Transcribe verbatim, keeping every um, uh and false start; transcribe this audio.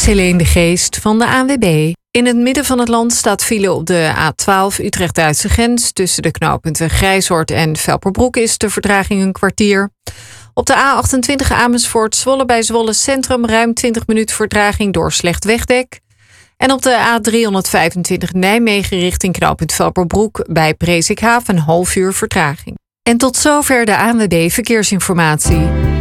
is Helene de Geest van de A N W B. In het midden van het land staat file op de A twaalf Utrecht-Duitse grens. Tussen de knooppunten Grijzoord en Velperbroek is de vertraging een kwartier. Op de A achtentwintig Amersfoort-Zwolle bij Zwolle Centrum ruim twintig minuten vertraging door slecht wegdek. En op de A driehonderdvijfentwintig Nijmegen richting knooppunt Velperbroek bij Presikhaaf een half uur vertraging. En tot zover de A N W B Verkeersinformatie.